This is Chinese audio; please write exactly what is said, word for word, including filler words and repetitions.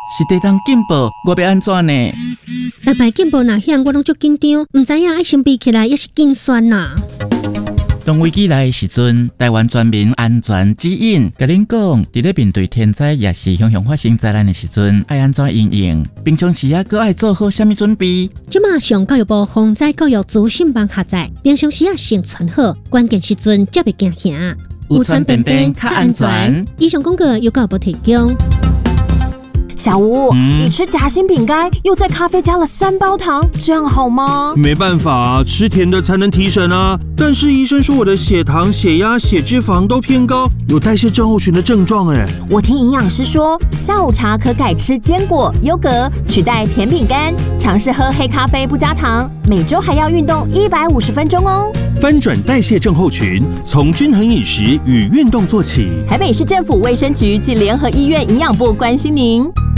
是地当进步，我要安怎呢？ 台牌进步哪样，我拢足紧张，唔知影爱先比起来也是紧酸呐。 当危机来的时阵，台湾全民安全指引，甲恁讲，伫咧面对天灾也是雄雄发生灾难的时阵，爱安怎应应？平常时啊，搁爱做好虾米准备？ 即马上教育部防灾教育资讯网下载，平常时啊先存好，关键时阵才袂惊吓。 有传便便较安全。 以上广告由教育部提供。 小吴， 嗯、 你吃夹心饼干，又在咖啡加了三包糖，这样好吗？ 没办法，吃甜的才能提神啊。但是医生说我的血糖、血压、血脂肪都偏高，有代谢症候群的症状哎。 我听营养师说，下午茶可改吃坚果、优格，取代甜饼干。尝试喝黑咖啡不加糖，每周还要运动一百五十分钟哦。 翻转代谢症候群，从均衡饮食与运动做起。 台北市政府卫生局及联合医院营养部关心您。